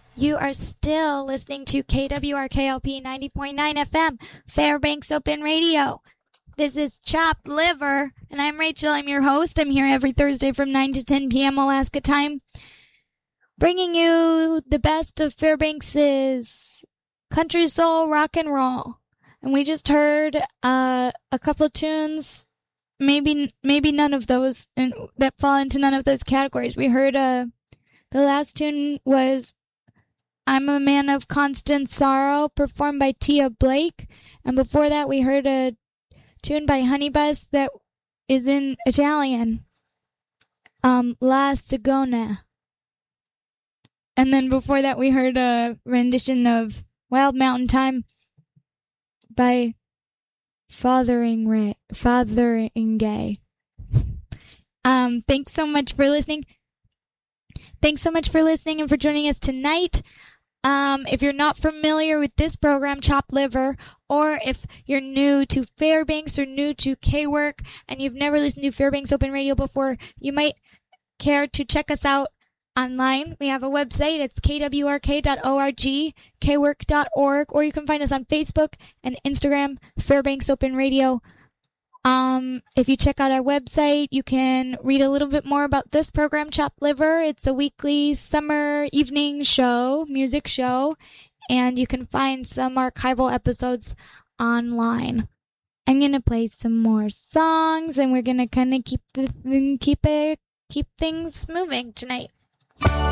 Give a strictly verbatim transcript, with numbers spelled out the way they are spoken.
You are still listening to K W R K L P ninety point nine F M, Fairbanks Open Radio. This is Chopped Liver, and I'm Rachel. I'm your host. I'm here every Thursday from nine to ten p.m. Alaska time, bringing you the best of Fairbanks' country soul rock and roll. And we just heard uh, a couple of tunes, maybe maybe none of those, and that fall into none of those categories. We heard uh, the last tune was I'm a Man of Constant Sorrow, performed by Tia Blake. And before that, we heard a tune by Honeybus that is in Italian, um, La Cigona. And then before that, we heard a rendition of Wild Mountain Time by Fotheringham. Fotheringham. Um, thanks so much for listening. Thanks so much for listening and for joining us tonight. Um, if you're not familiar with this program, Chopped Liver, or if you're new to Fairbanks or new to K-Work and you've never listened to Fairbanks Open Radio before, you might care to check us out online. We have a website. It's k w r k dot org, k work dot org, or you can find us on Facebook and Instagram, Fairbanks Open Radio. Um, if you check out our website, you can read a little bit more about this program, Chopped Liver. It's a weekly summer evening show, music show, and you can find some archival episodes online. I'm going to play some more songs, and we're going to kind of keep the keep it keep things moving tonight.